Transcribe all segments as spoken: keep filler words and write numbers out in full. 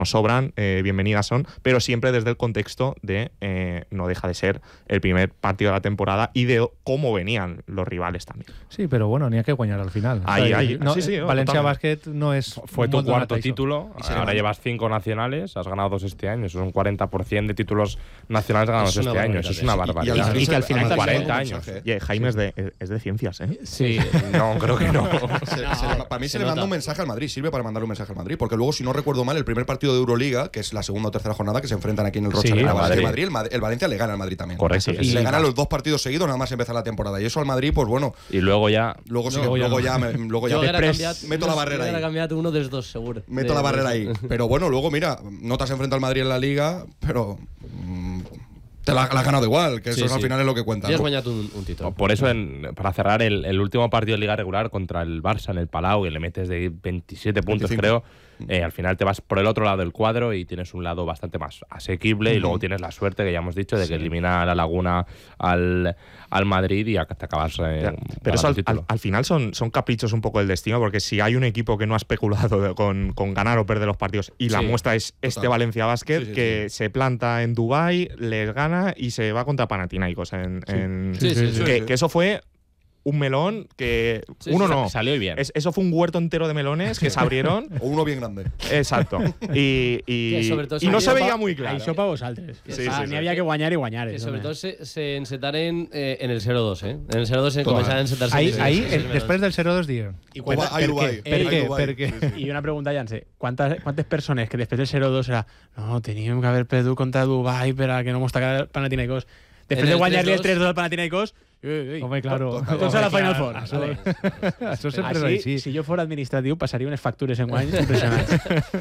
nos sobran, eh, bienvenidas son, pero siempre desde el contexto de eh, no deja de ser el primer partido de la temporada y de cómo venían los rivales también. Sí, però bueno, n'hi ha que guanyar al final. Ahí, o sea, ahí. No, Sí, sí, Valencia totalmente. Basket no es... Fue tu molt cuarto donat, título, Y se ahora le llevas cinco nacionales, has ganado dos este año, eso es un cuarenta por ciento de títulos nacionales ganados Es una este año, eso es una barbaridad. Y- y al barbaridad. Madrid Y que al se- final Madrid cuarenta se le años. manda un mensaje, Y Jaime es de, es de ciencias, ¿eh? Sí. No, creo que no. Se- se le- para mí se, se le manda nota. un mensaje al Madrid, sirve para mandar un mensaje al Madrid, porque luego, si no recuerdo mal, el primer partido de Euroliga, que es la segunda o tercera jornada, que se enfrentan aquí en el Rocha Sí, Arena, a Valencia y Madrid. Madrid, el, Mad- el Valencia le gana al Madrid también. Correcto. Y sí. le gana los dos partidos seguidos, nada más empezar la temporada. Y eso al Madrid, pues bueno, Y luego ya luego, sí, Luego luego, ya ya, no. me- luego ya Jo haguera Després canviat, meto la jo barrera haguera ahí. canviat uno dels dos, segur. Meto De- la barrera de- ahí. Pero bueno, luego mira, no te has enfrentado al Madrid en la Liga, pero mm, te la, la has ganado igual, que eso Sí, es, al sí. final es lo que cuenta. Ja has ¿no? guanyat un, un títol. por eso, en- para cerrar el, el último partido de Liga Regular contra el Barça en el Palau, y le metes de veintisiete puntos, veinticinco. creo, eh, al final te vas por el otro lado del cuadro y tienes un lado bastante más asequible, y luego tienes la suerte, que ya hemos dicho, de que elimina a la Laguna al, al Madrid y ac- te acabas eh, Ya, pero eso ganando al, el título. al- al final son, son caprichos un poco del destino, porque si hay un equipo que no ha especulado de- con, con ganar o perder los partidos, y la Sí, muestra es este total. Valencia Basket, Sí, sí, que se planta en Dubái, les gana y se va contra Panathinaikos. En, en- Sí, sí, sí, que, sí. que eso fue un melón que Sí, uno sí, no. Salió bien. Es- eso fue un huerto entero de melones que se abrieron. O uno bien grande. Exacto. Y, y, Que sobre todo y no se se veía veía pa- muy claro. Això pa vosaltres. Sí, Ah, sí, N'hi sí. havia que guanyar i guanyar. Que eso, sobre ¿no? todo se, se encetaren eh, en el cero dos, eh? En el cero dos se Total. començaran a encetar-se. Ahí, més- ahí més eh, melons. després del cero dos dient. I Dubai, ai, Dubai, per ai, què? Dubai. Per què? Sí, sí. I una pregunta, Janse. Quantes, quantes persones que després del cero dos era no, teníem que haver perdut contra Dubai per a que no mos tocara el Panathinaikos. En Després de el guanyar-li el tres dos tres dos al Panathinaikos, Home, claro. Tots a la Home, Final clar, Four. això- Vale. Això sempre és Així, així. si jo fos administratiu, passaria unes factures en guany impressionants.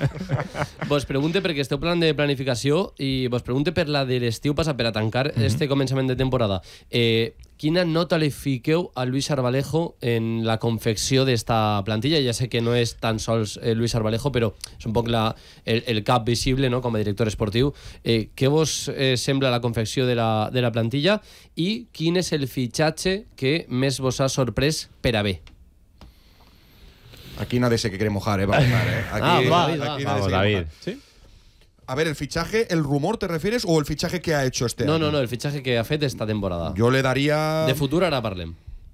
Vos pregunte perquè esteu parlant de planificació i vos pregunte per la de l'estiu passa per a tancar mm -hmm. este començament de temporada. Eh, quina nota li fiqueu a Luis Arbalejo en la confecció d'esta plantilla? Ja sé que no és tan sols eh, Luis Arbalejo, però és un poc la, el, el cap visible, no?, com a director esportiu. Eh, què vos eh, sembla la confecció de la, de la plantilla i quin és el fitxatge que més vos ha sorprès per a bé? Aquí nadie se quiere mojar, ¿eh? Para empezar, ¿eh? Aquí, Ah, va, aquí va. nadie Vamos, se quiere David. mojar. ¿Sí? A ver, ¿el fichaje, el rumor te refieres o el fichaje que ha hecho este No, año? no, no, el fitxatge que ha fet esta temporada. Yo le daría... De futur ara parlem.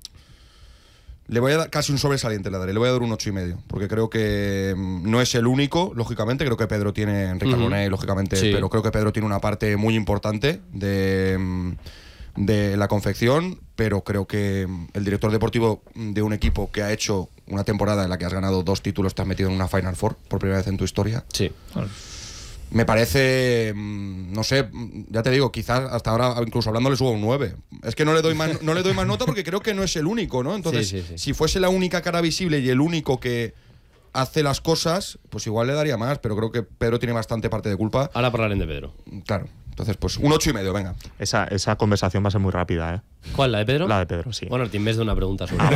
Le voy a dar casi un sobresaliente, le daré. Le voy a dar un ocho y medio, porque creo que mm, no es el único, lógicamente. Creo que Pedro tiene, Enrique Ujú. Arbonet, lógicamente, Sí. pero creo que Pedro tiene una parte muy importante de, mm, de la confección. Pero creo que mm, el director deportivo de un equipo que ha hecho una temporada en la que has ganado dos títulos, te has metido en una Final Four por primera vez en tu historia. Sí. Me parece, mm, no sé, mm, ya te digo, quizás hasta ahora incluso hablando le subo un nueve. Es que no le doy más, no le doy más nota porque creo que no es el único, ¿no? Entonces, Sí, sí, sí. si fuese la única cara visible y el único que hace las cosas, pues igual le daría más, pero creo que Pedro tiene bastante parte de culpa. Ara parlarem de Pedro. Claro, entonces pues un ocho y medio, venga. Esa, esa conversación va a ser muy rápida, ¿eh? ¿Cuál, la de Pedro? La de Pedro, sí. Bueno, tinc més d'una pregunta sobre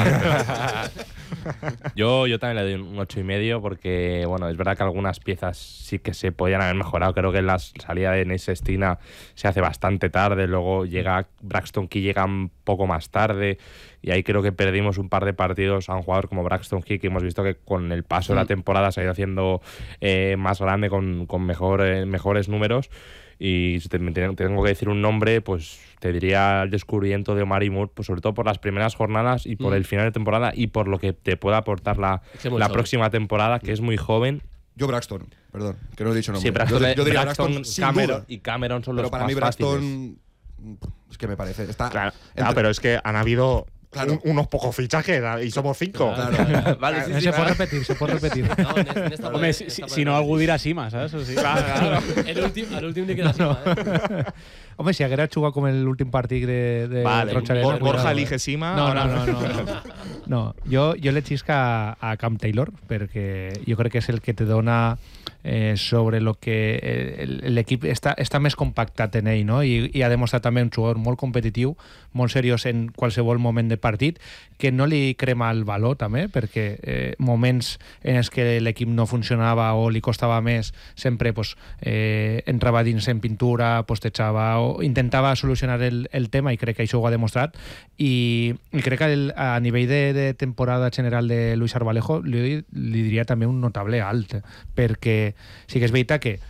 Yo, yo también le doy un ocho y medio porque, bueno, es verdad que algunas piezas sí que se podían haber mejorado. Creo que la salida de Neis Sestina se hace bastante tarde, luego llega Braxton Key, llega un poco más tarde, y ahí creo que perdimos un par de partidos a un jugador como Braxton Key, que hemos visto que con el paso de la temporada se ha ido haciendo eh, más grande, con, con mejor, eh, mejores números. Y si te, te tengo que decir un nombre, pues te diría el descubrimiento de Omari Moore, pues sobre todo por las primeras jornadas y por Mm. el final de temporada y por lo que te pueda aportar la, Es que muy la joven. próxima temporada, que es muy joven. Yo Braxton, perdón, que no he dicho nombre. Sí, Braxton, yo, yo diría Braxton, Braxton, sin Cameron duda. y Cameron son Pero los para más mí fáciles. Braxton, es que me parece, está... Claro, entre- claro, pero es que han habido Claro. un- unos pocos fichajes y somos cinco. Claro. Vale, sí, sí, Se pot vale. repetir, se pot repetir. No, en, en esta Home, si, si, si no, algú dirà Sima, saps? O sigui, Claro, claro. El últim, a l'últim li queda no, eh? Home, si haguera jugat com l'últim partit de, de Vale, Rocha Arena, Bor- Borja cuidado, elige eh. Sima. No, no, ahora- no, no, no. No, jo, jo le xisca a, a Cam Taylor perquè jo crec que és el que te dona eh, sobre lo que eh, l'equip està, està més compactat en ell, no? I, i ha demostrat també un jugador molt competitiu, molt seriós en qualsevol moment de partit, que no li crema el valor també, perquè eh, moments en els que l'equip no funcionava o li costava més, sempre pues, eh, entrava dins en pintura, postejava o intentava solucionar el, el tema, i crec que això ho ha demostrat, i, i crec que el, a nivell de, de temporada general de Luis Arbalejo li, li diria també un notable alt, perquè sí que és veritat que